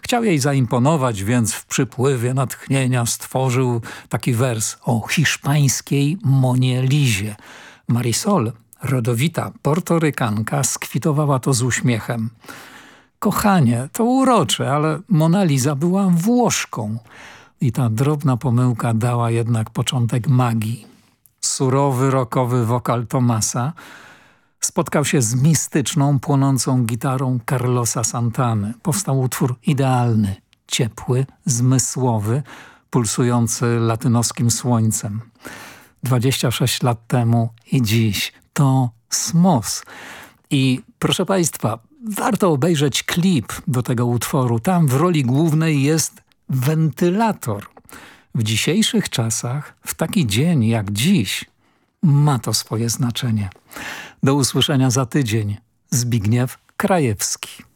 Chciał jej zaimponować, więc w przypływie natchnienia stworzył taki wers o hiszpańskiej Monie Lizie. Marisol, rodowita Portorykanka, skwitowała to z uśmiechem. Kochanie, to urocze, ale Mona Lisa była Włoszką. I ta drobna pomyłka dała jednak początek magii. Surowy, rockowy wokal Tomasa spotkał się z mistyczną, płonącą gitarą Carlosa Santany. Powstał utwór idealny, ciepły, zmysłowy, pulsujący latynoskim słońcem. 26 lat temu i dziś to Smos. I proszę Państwa, warto obejrzeć klip do tego utworu. Tam w roli głównej jest wentylator. W dzisiejszych czasach, w taki dzień jak dziś, ma to swoje znaczenie. Do usłyszenia za tydzień. Zbigniew Krajewski.